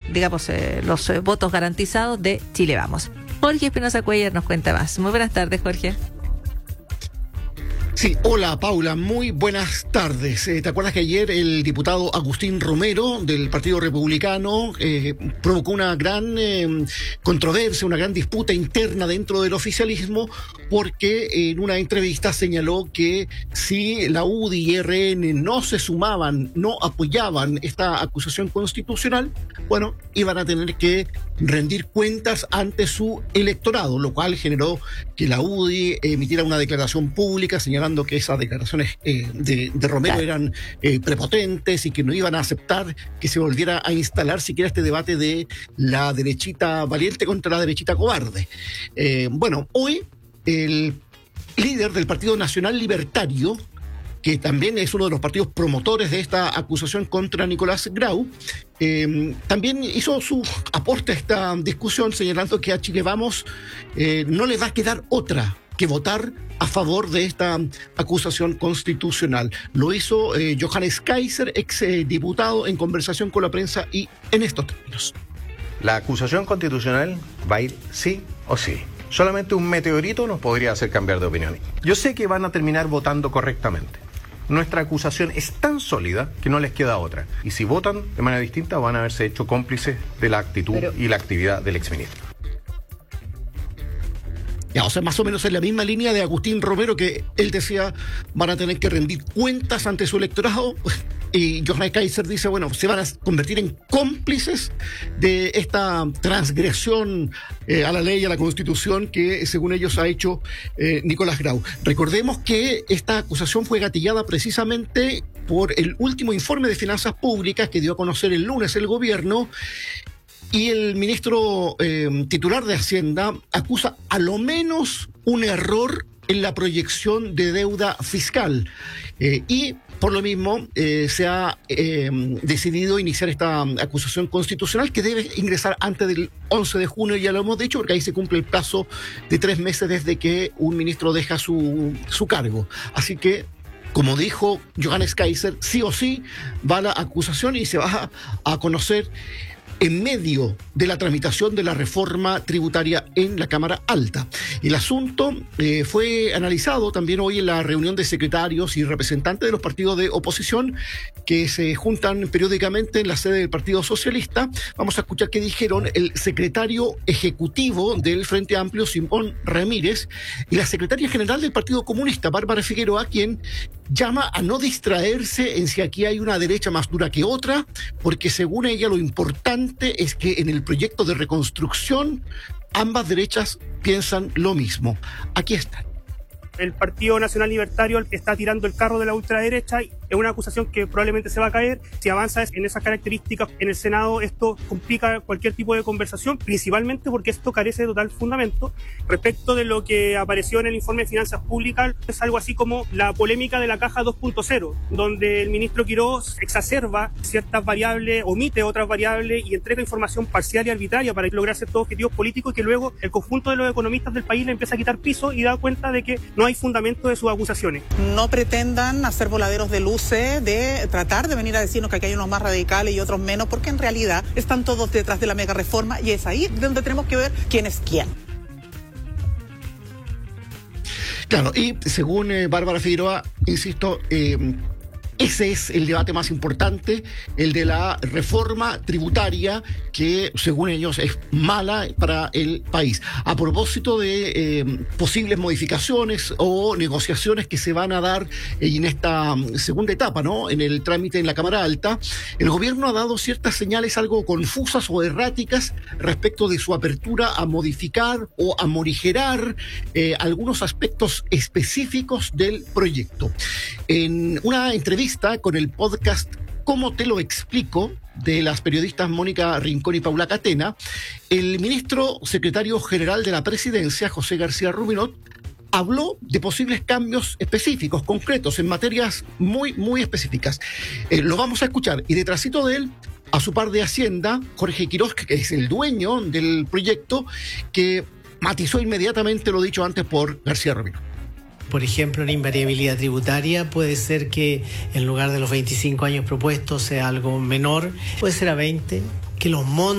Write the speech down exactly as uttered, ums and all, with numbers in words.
digamos, eh, los eh, votos garantizados de Chile Vamos. Jorge Espinosa Cuellar nos cuenta más. Muy buenas tardes, Jorge. Sí, hola Paula, muy buenas tardes. Eh, ¿Te acuerdas que ayer el diputado Agustín Romero del Partido Republicano eh, provocó una gran eh, controversia, una gran disputa interna dentro del oficialismo porque en una entrevista señaló que si la U D I y R N no se sumaban, no apoyaban esta acusación constitucional, bueno, iban a tener que rendir cuentas ante su electorado, lo cual generó que la U D I emitiera una declaración pública señalando que esas declaraciones eh, de, de Romero claro. eran eh, prepotentes y que no iban a aceptar que se volviera a instalar siquiera este debate de la derechita valiente contra la derechita cobarde. Eh, bueno, hoy el líder del Partido Nacional Libertario, que también es uno de los partidos promotores de esta acusación contra Nicolás Grau, eh, también hizo su aporte a esta discusión señalando que a Chile Vamos eh, no le va a quedar otra que votar a favor de esta acusación constitucional. Lo hizo eh, Johannes Kaiser, ex eh, diputado, en conversación con la prensa y en estos términos. La acusación constitucional va a ir sí o sí. Solamente un meteorito nos podría hacer cambiar de opinión. Yo sé que van a terminar votando correctamente. Nuestra acusación es tan sólida que no les queda otra. Y si votan de manera distinta, van a haberse hecho cómplices de la actitud Pero... y la actividad del exministro. Ya, o sea, más o menos en la misma línea de Agustín Romero, que él decía van a tener que rendir cuentas ante su electorado, y Johannes Kaiser dice, bueno, se van a convertir en cómplices de esta transgresión eh, a la ley, a la Constitución, que según ellos ha hecho eh, Nicolás Grau. Recordemos que esta acusación fue gatillada precisamente por el último informe de finanzas públicas que dio a conocer el lunes el gobierno. Y el ministro eh, titular de Hacienda acusa a lo menos un error en la proyección de deuda fiscal. Eh, y por lo mismo eh, se ha eh, decidido iniciar esta acusación constitucional que debe ingresar antes del once de junio, ya lo hemos dicho, porque ahí se cumple el plazo de tres meses desde que un ministro deja su, su cargo. Así que, como dijo Johannes Kaiser, sí o sí va la acusación y se va a, a conocer en medio de la tramitación de la reforma tributaria en la Cámara Alta. El asunto eh, fue analizado también hoy en la reunión de secretarios y representantes de los partidos de oposición que se juntan periódicamente en la sede del Partido Socialista. Vamos a escuchar qué dijeron el secretario ejecutivo del Frente Amplio, Simón Ramírez, y la secretaria general del Partido Comunista, Bárbara Figueroa, quien llama a no distraerse en si aquí hay una derecha más dura que otra, porque según ella lo importante es que en el proyecto de reconstrucción ambas derechas piensan lo mismo. Aquí están. El Partido Nacional Libertario, el que está tirando el carro de la ultraderecha, es una acusación que probablemente se va a caer. Si avanza en esas características en el Senado, esto complica cualquier tipo de conversación, principalmente porque esto carece de total fundamento. Respecto de lo que apareció en el informe de Finanzas Públicas, es algo así como la polémica de la caja dos punto cero, donde el ministro Quirós exacerba ciertas variables, omite otras variables y entrega información parcial y arbitraria para lograr ciertos objetivos políticos, que luego el conjunto de los economistas del país le empieza a quitar piso y da cuenta de que no hay fundamento de sus acusaciones. No pretendan hacer voladeros de luces, de tratar de venir a decirnos que aquí hay unos más radicales y otros menos, porque en realidad están todos detrás de la mega reforma y es ahí donde tenemos que ver quién es quién. Claro, y según eh, Bárbara Figueroa, insisto, eh, ese es el debate más importante, el de la reforma tributaria, que según ellos es mala para el país. A propósito de eh, posibles modificaciones o negociaciones que se van a dar en esta segunda etapa, ¿no? En el trámite en la Cámara Alta, el gobierno ha dado ciertas señales algo confusas o erráticas respecto de su apertura a modificar o a morigerar eh, algunos aspectos específicos del proyecto. En una entrevista con el podcast ¿Cómo te lo explico?, de las periodistas Mónica Rincón y Paula Catena, el ministro secretario general de la Presidencia, José García Rubinot, habló de posibles cambios específicos, concretos, en materias muy, muy específicas. Eh, lo vamos a escuchar, y detrásito de él, a su par de Hacienda, Jorge Quirós, que es el dueño del proyecto, que matizó inmediatamente lo dicho antes por García Rubinot. Por ejemplo, la invariabilidad tributaria puede ser que en lugar de los veinticinco años propuestos sea algo menor, puede ser a veinte, que los montos